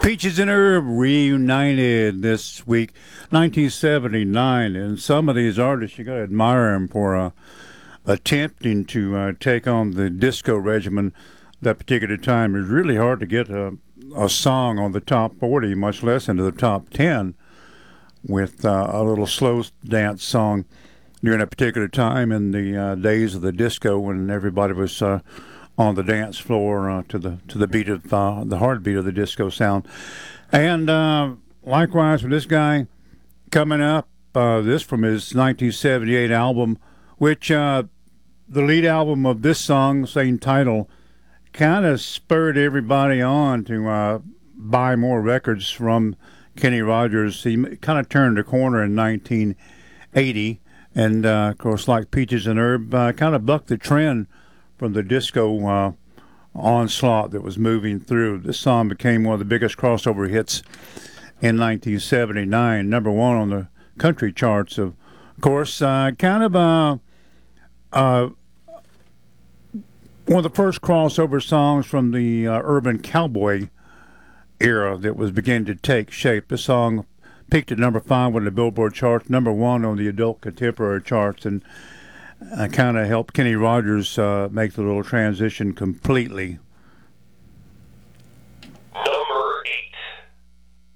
Peaches and Herb reunited this week, 1979, and some of these artists, you got to admire them for attempting to take on the disco regimen that particular time. It was really hard to get a song on the top 40, much less into the top 10, with a little slow dance song during a particular time in the days of the disco when everybody was on the dance floor to the beat of the heartbeat of the disco sound. And likewise with this guy coming up, this from his 1978 album, which the lead album of this song, same title, kind of spurred everybody on to buy more records from Kenny Rogers. He kind of turned a corner in 1980, and of course, like Peaches and Herb, kind of bucked the trend from the disco onslaught that was moving through. This song became one of the biggest crossover hits in 1979, number one on the country charts. Of course, kind of one of the first crossover songs from the urban cowboy era that was beginning to take shape. This song peaked at number 5 on the Billboard charts, number 1 on the adult contemporary charts, and kind of helped Kenny Rogers make the little transition completely